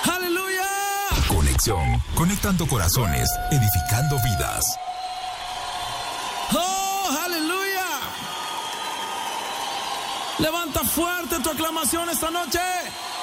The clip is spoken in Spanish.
¡Aleluya! Conexión, conectando corazones, edificando vidas. ¡Oh, aleluya! Levanta fuerte tu aclamación esta noche.